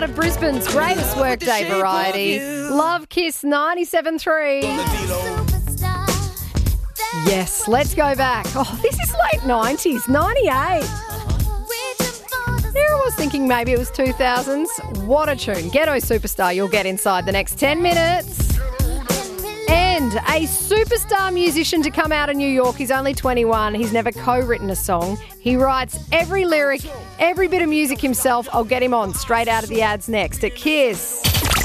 of Brisbane's greatest workday variety. Love Kiss 97.3. Yes, let's go back. Oh, this is late 90s, 98. Here I was thinking maybe it was 2000s. What a tune. Ghetto Superstar you'll get inside the next 10 minutes. And a superstar musician to come out of New York. He's only 21. He's never co-written a song. He writes every lyric, every bit of music himself. I'll get him on straight out of the ads next at Kiss.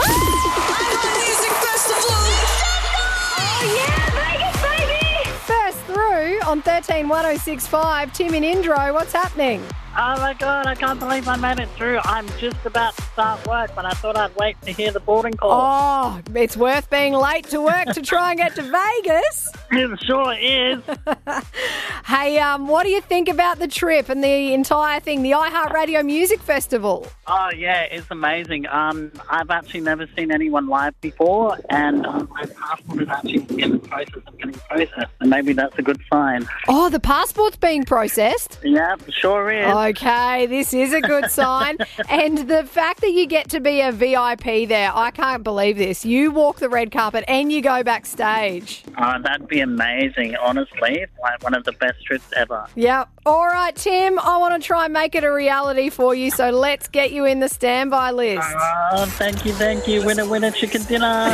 First through on 131065, Tim in Indro. What's happening? Oh my God, I can't believe I made it through. I'm just about to start work, but I thought I'd wait to hear the boarding call. Oh, it's worth being late to work to try and get to Vegas. It sure is. Hey, what do you think about the trip and the entire thing, the iHeartRadio Music Festival? Oh yeah, it's amazing. I've actually never seen anyone live before, and my passport is actually in the process of getting processed, and maybe that's a good sign. Oh, the passport's being processed? Yeah, sure is. Okay, this is a good sign. And the fact that you get to be a VIP there, I can't believe this. You walk the red carpet and you go backstage. Oh, that'd be amazing, honestly. It's like one of the best trips ever. Yep. All right, Tim, I want to try and make it a reality for you, so let's get you in the standby list. Oh, thank you. Winner, winner, chicken dinner.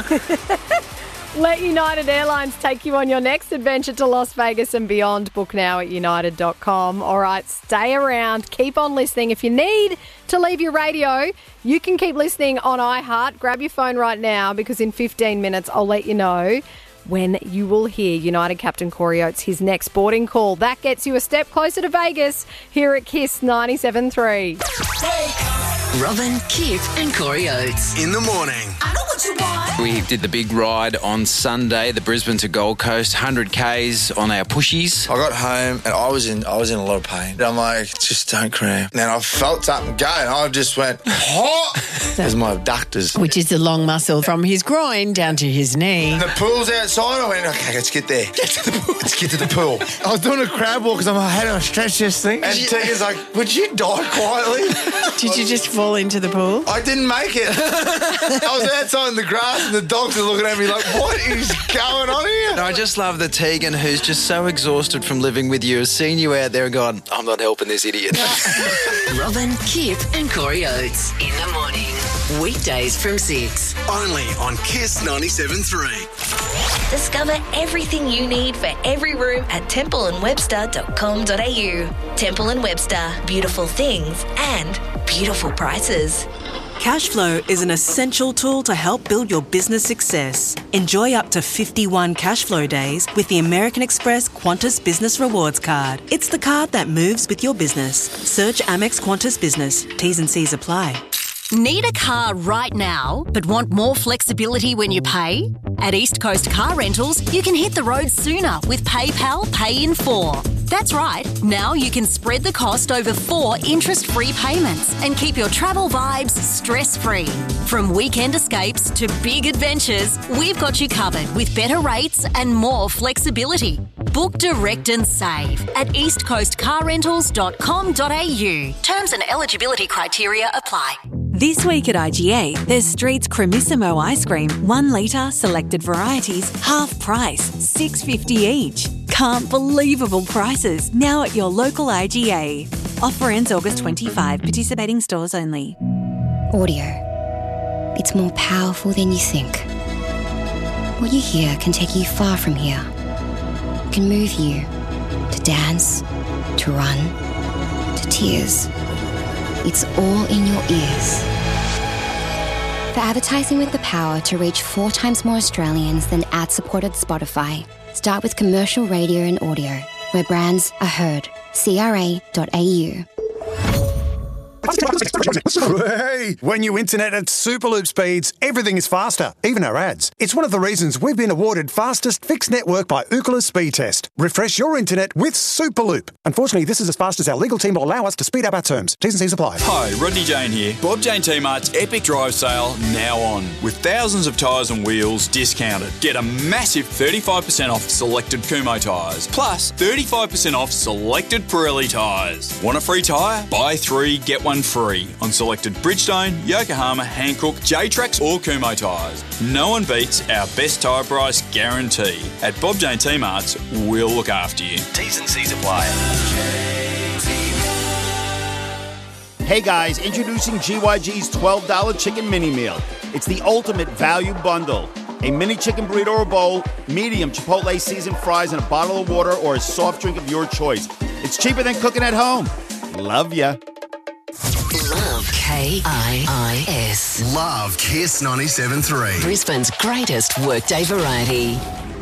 Let United Airlines take you on your next adventure to Las Vegas and beyond. Book now at united.com. All right, stay around. Keep on listening. If you need to leave your radio, you can keep listening on iHeart. Grab your phone right now because in 15 minutes I'll let you know when you will hear United Captain Corey Oates, his next boarding call. That gets you a step closer to Vegas here at Kiss 97.3. Robin, Kip and Corey Oates. In the morning. I know what you want. We did the big ride on Sunday, the Brisbane to Gold Coast, 100 Ks on our pushies. I got home and I was in a lot of pain. I'm like, just don't cramp. And I felt something go and I just went, hot. There's my abductors. Which is the long muscle from his groin down to his knee. And the pool's outside. I went, okay, let's get there. Get to the pool. Let's get to the pool. I was doing a crab walk because I'm like, how do I stretch this thing? And Tina's like, would you die quietly? Did you just fall into the pool? I didn't make it. I was outside in the grass and the dogs are looking at me like, what is going on here? And I just love that Tegan, who's just so exhausted from living with you, has seen you out there and gone, I'm not helping this idiot. Robin, Kip and Corey Oates. In the morning. Weekdays from 6. Only on Kiss 97.3. Discover everything you need for every room at templeandwebster.com.au. Temple & Webster. Beautiful things and beautiful prices. Cashflow is an essential tool to help build your business success. Enjoy up to 51 Cashflow days with the American Express Qantas Business Rewards Card. It's the card that moves with your business. Search Amex Qantas Business. T's and C's apply. Need a car right now, but want more flexibility when you pay? At East Coast Car Rentals, you can hit the road sooner with PayPal Pay in 4. That's right, now you can spread the cost over 4 interest-free payments and keep your travel vibes stress-free. From weekend escapes to big adventures, we've got you covered with better rates and more flexibility. Book direct and save at eastcoastcarrentals.com.au. Terms and eligibility criteria apply. This week at IGA, there's Street's Cremissimo ice cream, 1 litre, selected varieties, half price, $6.50 each. Can't believable prices, now at your local IGA. Offer ends August 25, participating stores only. Audio. It's more powerful than you think. What you hear can take you far from here. It can move you to dance, to run, to tears. It's all in your ears. For advertising with the power to reach 4 times more Australians than ad-supported Spotify, start with commercial radio and audio, where brands are heard. CRA.au. Hey, when you internet at Superloop speeds, everything is faster, even our ads. It's one of the reasons we've been awarded fastest fixed network by Ookla Speed Test. Refresh your internet with Superloop. Unfortunately, this is as fast as our legal team will allow us to speed up our terms. T's and C's apply. Hi, Rodney Jane here. Bob Jane T-Mart's epic drive sale now on, with thousands of tyres and wheels discounted. Get a massive 35% off selected Kumho tyres, plus 35% off selected Pirelli tyres. Want a free tyre? Buy 3, get one free on selected Bridgestone, Yokohama, Hankook, J-Trax or Kumho tyres. No one beats our best tyre price guarantee. At Bob Jane T-Marts, we'll look after you. T's and C's apply. Hey guys, introducing GYG's $12 chicken mini meal. It's the ultimate value bundle. A mini chicken burrito or bowl, medium Chipotle seasoned fries, and a bottle of water or a soft drink of your choice. It's cheaper than cooking at home. Love ya. Love KIIS. Love Kiss 97.3. Brisbane's greatest workday variety.